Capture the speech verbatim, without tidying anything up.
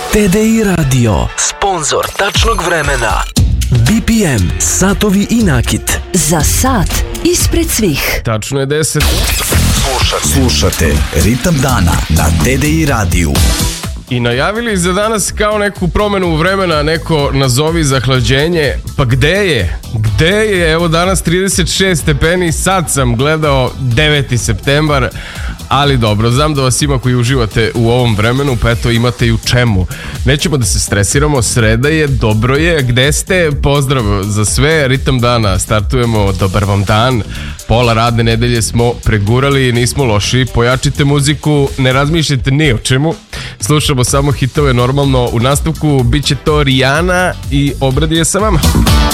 T D I Radio, sponzor tačnog vremena. B P M, satovi i nakit. Za sat ispred svih. Tačno je deset. Slušate, slušate Ritam dana na T D I radiju. I najavili za danas kao neku promenu vremena, neko nazovi zahlađenje. Pa gde je? Gde je? Evo danas trideset šest stepeni, sad sam gledao deveti septembar, ali dobro, znam da vas ima koji uživate u ovom vremenu, pa eto imate i u čemu. Nećemo da se stresiramo, sreda je, dobro je, gde ste? Pozdrav za sve, Ritam dana, startujemo, dobar vam dan. Pola radne nedelje smo pregurali, nismo loši, pojačite muziku, ne razmišljajte ni o čemu. Slušamo samo hitove normalno, u nastavku bit će to Rihanna i Obradi je sa vama.